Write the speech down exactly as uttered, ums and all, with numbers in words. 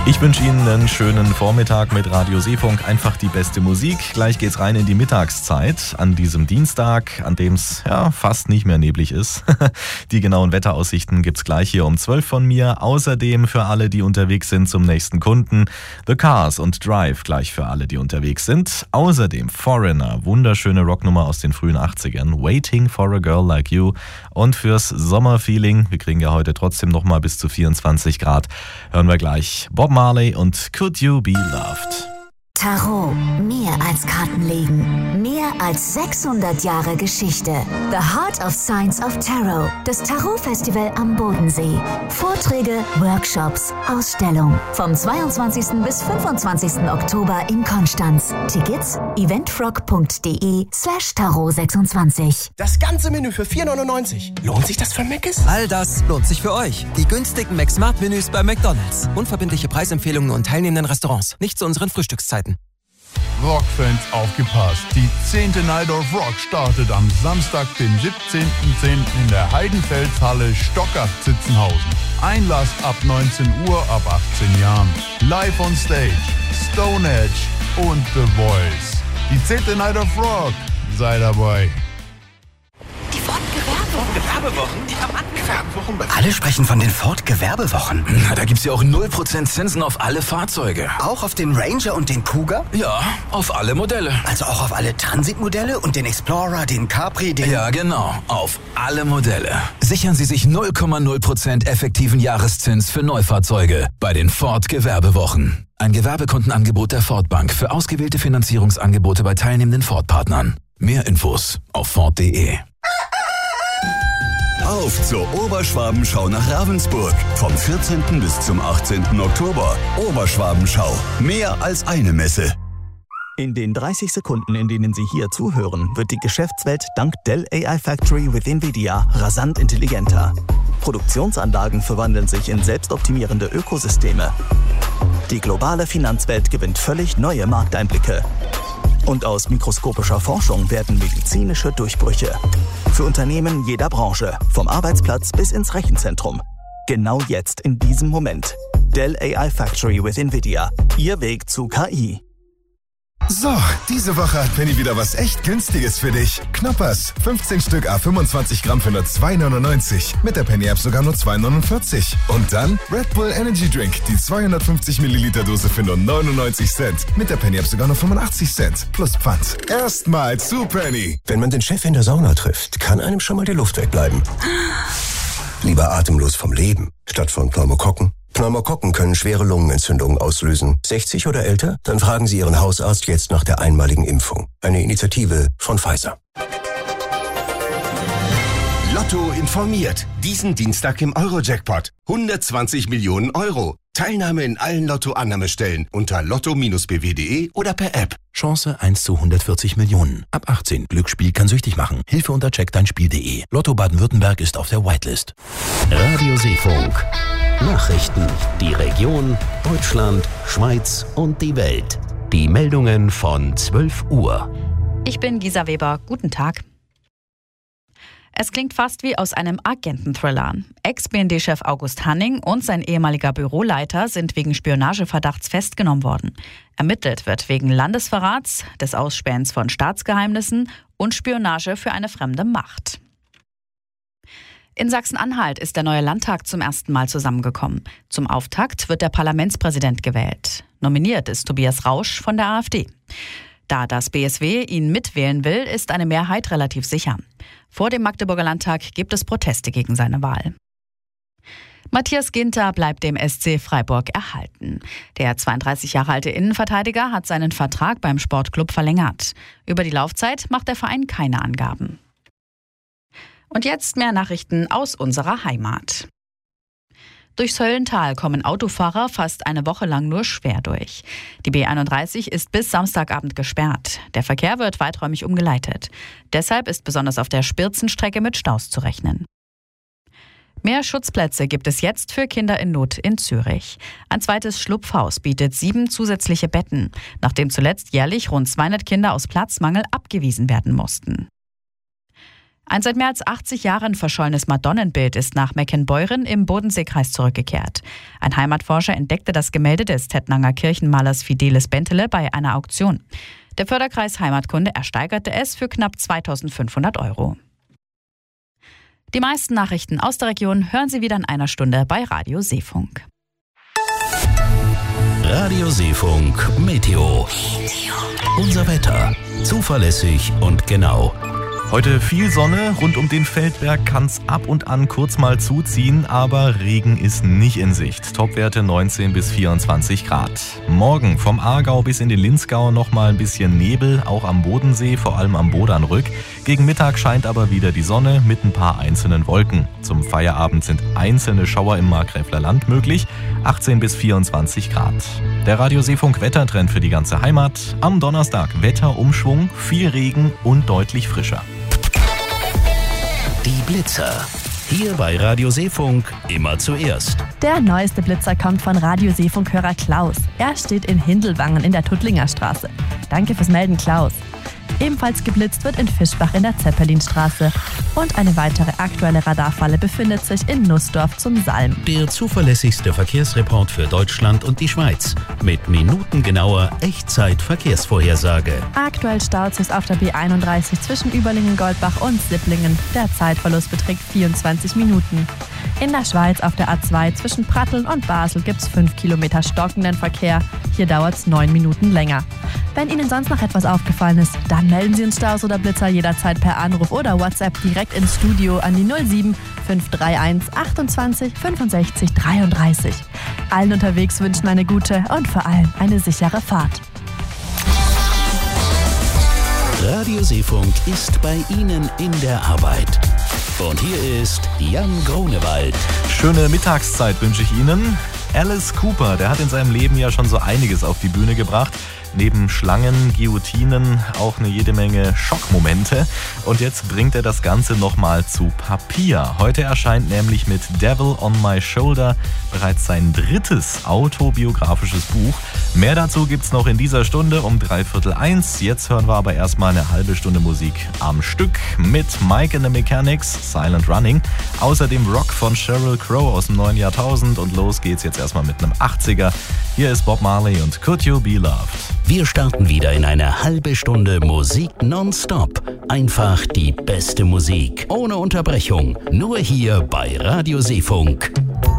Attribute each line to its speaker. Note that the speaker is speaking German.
Speaker 1: Ich wünsche Ihnen einen schönen Vormittag mit Radio Seefunk. Einfach die beste Musik. Gleich geht's rein in die Mittagszeit an diesem Dienstag, an dem es ja fast nicht mehr neblig ist. Die genauen Wetteraussichten gibt's gleich hier um zwölf von mir. Außerdem für alle, die unterwegs sind zum nächsten Kunden, The Cars und Drive gleich für alle, die unterwegs sind. Außerdem Foreigner, wunderschöne Rocknummer aus den frühen achtzigern, Waiting for a Girl Like You. Und fürs Sommerfeeling, wir kriegen ja heute trotzdem noch mal bis zu vierundzwanzig Grad, hören wir gleich Bob Marley und Could You Be Loved?
Speaker 2: Tarot, mehr als Kartenlegen, mehr als sechshundert Jahre Geschichte. The Heart of Science of Tarot, das Tarot-Festival am Bodensee. Vorträge, Workshops, Ausstellung. Vom zweiundzwanzigsten bis fünfundzwanzigsten Oktober in Konstanz. Tickets eventfrog.de slash Tarot sechsundzwanzig.
Speaker 3: Das ganze Menü für vier neunundneunzig. Lohnt sich das für Mc's?
Speaker 4: All das lohnt sich für euch. Die günstigen McSmart-Menüs bei McDonald's. Unverbindliche Preisempfehlungen und teilnehmenden Restaurants. Nicht zu unseren Frühstückszeiten.
Speaker 5: Rockfans aufgepasst! Die zehnte Night of Rock startet am Samstag, den siebzehnten zehnten in der Heidenfelshalle Stockach-Zitzenhausen. Einlass ab neunzehn Uhr, ab achtzehn Jahren. Live on Stage, Stone Edge und The Voice. Die zehnte Night of Rock. Sei dabei.
Speaker 6: Die Ford-Gewerbewochen, die haben angefangen.
Speaker 3: Alle sprechen von den Ford-Gewerbewochen.
Speaker 7: Na, da gibt's ja auch null Prozent Zinsen auf alle Fahrzeuge.
Speaker 3: Auch auf den Ranger und den Kuga?
Speaker 7: Ja, auf alle Modelle.
Speaker 3: Also auch auf alle Transitmodelle und den Explorer, den Capri, den...
Speaker 7: Ja, genau, auf alle Modelle. Sichern Sie sich null Komma null Prozent effektiven Jahreszins für Neufahrzeuge bei den Ford-Gewerbewochen. Ein Gewerbekundenangebot der Ford Bank für ausgewählte Finanzierungsangebote bei teilnehmenden Ford-Partnern. Mehr Infos auf Ford punkt de.
Speaker 8: Auf zur Oberschwabenschau nach Ravensburg. Vom vierzehnten bis zum achtzehnten Oktober. Oberschwabenschau. Mehr als eine Messe.
Speaker 9: In den dreißig Sekunden, in denen Sie hier zuhören, wird die Geschäftswelt dank Dell A I Factory with NVIDIA rasant intelligenter. Produktionsanlagen verwandeln sich in selbstoptimierende Ökosysteme. Die globale Finanzwelt gewinnt völlig neue Markteinblicke. Und aus mikroskopischer Forschung werden medizinische Durchbrüche. Für Unternehmen jeder Branche, vom Arbeitsplatz bis ins Rechenzentrum. Genau jetzt, in diesem Moment. Dell A I Factory with NVIDIA. Ihr Weg zu K I.
Speaker 10: So, diese Woche hat Penny wieder was echt Günstiges für dich. Knoppers, fünfzehn Stück à fünfundzwanzig Gramm für nur zwei neunundneunzig. Mit der Penny App sogar nur zwei neunundvierzig. Und dann Red Bull Energy Drink, die zweihundertfünfzig Milliliter Dose für nur neunundneunzig Cent. Mit der Penny App sogar nur fünfundachtzig Cent. Plus Pfand. Erstmal zu Penny.
Speaker 11: Wenn man den Chef in der Sauna trifft, kann einem schon mal die Luft wegbleiben. Lieber atemlos vom Leben, statt von Pneumokokken. Pneumokokken können schwere Lungenentzündungen auslösen. sechzig oder älter? Dann fragen Sie Ihren Hausarzt jetzt nach der einmaligen Impfung. Eine Initiative von Pfizer.
Speaker 12: Lotto informiert. Diesen Dienstag im Euro-Jackpot. hundertzwanzig Millionen Euro. Teilnahme in allen Lotto-Annahmestellen unter lotto Bindestrich b w punkt de oder per App.
Speaker 13: Chance eins zu hundertvierzig Millionen. Ab achtzehn. Glücksspiel kann süchtig machen. Hilfe unter check dein Spiel punkt de. Lotto Baden-Württemberg ist auf der Whitelist.
Speaker 14: Radio Seefunk. Nachrichten. Die Region, Deutschland, Schweiz und die Welt. Die Meldungen von zwölf Uhr.
Speaker 15: Ich bin Gisa Weber. Guten Tag. Es klingt fast wie aus einem Agenten-Thriller. Ex-B N D-Chef August Hanning und sein ehemaliger Büroleiter sind wegen Spionageverdachts festgenommen worden. Ermittelt wird wegen Landesverrats, des Ausspähens von Staatsgeheimnissen und Spionage für eine fremde Macht. In Sachsen-Anhalt ist der neue Landtag zum ersten Mal zusammengekommen. Zum Auftakt wird der Parlamentspräsident gewählt. Nominiert ist Tobias Rausch von der AfD. Da das B S W ihn mitwählen will, ist eine Mehrheit relativ sicher. Vor dem Magdeburger Landtag gibt es Proteste gegen seine Wahl. Matthias Ginter bleibt dem S C Freiburg erhalten. Der zweiunddreißig Jahre alte Innenverteidiger hat seinen Vertrag beim Sportclub verlängert. Über die Laufzeit macht der Verein keine Angaben. Und jetzt mehr Nachrichten aus unserer Heimat. Durchs Höllental kommen Autofahrer fast eine Woche lang nur schwer durch. Die B einunddreißig ist bis Samstagabend gesperrt. Der Verkehr wird weiträumig umgeleitet. Deshalb ist besonders auf der Spirzenstrecke mit Staus zu rechnen. Mehr Schutzplätze gibt es jetzt für Kinder in Not in Zürich. Ein zweites Schlupfhaus bietet sieben zusätzliche Betten, nachdem zuletzt jährlich rund zweihundert Kinder aus Platzmangel abgewiesen werden mussten. Ein seit mehr als achtzig Jahren verschollenes Madonnenbild ist nach Meckenbeuren im Bodenseekreis zurückgekehrt. Ein Heimatforscher entdeckte das Gemälde des Tettnanger Kirchenmalers Fidelis Bentele bei einer Auktion. Der Förderkreis Heimatkunde ersteigerte es für knapp zweitausendfünfhundert Euro. Die meisten Nachrichten aus der Region hören Sie wieder in einer Stunde bei Radio Seefunk.
Speaker 14: Radio Seefunk Meteo. Unser Wetter. Zuverlässig und genau.
Speaker 1: Heute viel Sonne, rund um den Feldberg kann es ab und an kurz mal zuziehen, aber Regen ist nicht in Sicht. Topwerte neunzehn bis vierundzwanzig Grad. Morgen vom Aargau bis in den Linzgau noch mal ein bisschen Nebel, auch am Bodensee, vor allem am Bodernrück. Gegen Mittag scheint aber wieder die Sonne mit ein paar einzelnen Wolken. Zum Feierabend sind einzelne Schauer im Markgräfler Land möglich, achtzehn bis vierundzwanzig Grad. Der Radio Seefunk Wettertrend für die ganze Heimat. Am Donnerstag Wetterumschwung, viel Regen und deutlich frischer.
Speaker 14: Die Blitzer. Hier bei Radio Seefunk immer zuerst.
Speaker 16: Der neueste Blitzer kommt von Radio Seefunk-Hörer Klaus. Er steht in Hindelwangen in der Tuttlinger Straße. Danke fürs Melden, Klaus. Ebenfalls geblitzt wird in Fischbach in der Zeppelinstraße. Und eine weitere aktuelle Radarfalle befindet sich in Nussdorf zum Salm.
Speaker 14: Der zuverlässigste Verkehrsreport für Deutschland und die Schweiz. Mit minutengenauer Echtzeit-Verkehrsvorhersage.
Speaker 16: Aktuell staut es auf der B einunddreißig zwischen Überlingen-Goldbach und Sipplingen. Der Zeitverlust beträgt vierundzwanzig Minuten. In der Schweiz auf der A zwei zwischen Pratteln und Basel gibt es fünf Kilometer stockenden Verkehr. Hier dauert es neun Minuten länger. Wenn Ihnen sonst noch etwas aufgefallen ist, dann melden Sie uns Staus oder Blitzer jederzeit per Anruf oder WhatsApp direkt ins Studio an die null sieben fünf drei eins achtundzwanzig fünfundsechzig dreiunddreißig. Allen unterwegs wünschen eine gute und vor allem eine sichere Fahrt.
Speaker 14: Radio Seefunk ist bei Ihnen in der Arbeit. Und hier ist Jan Grunewald.
Speaker 1: Schöne Mittagszeit wünsche ich Ihnen. Alice Cooper, der hat in seinem Leben ja schon so einiges auf die Bühne gebracht. Neben Schlangen, Guillotinen auch eine jede Menge Schockmomente. Und jetzt bringt er das Ganze nochmal zu Papier. Heute erscheint nämlich mit Devil on My Shoulder bereits sein drittes autobiografisches Buch. Mehr dazu gibt's noch in dieser Stunde um dreiviertel eins. Jetzt hören wir aber erstmal eine halbe Stunde Musik am Stück mit Mike and the Mechanics, Silent Running. Außerdem Rock von Sheryl Crow aus dem neuen Jahrtausend. Und los geht's jetzt erstmal mit einem achtziger. Hier ist Bob Marley und Could You Be Loved?
Speaker 14: Wir starten wieder in eine halbe Stunde Musik nonstop. Einfach die beste Musik. Ohne Unterbrechung. Nur hier bei Radio Seefunk.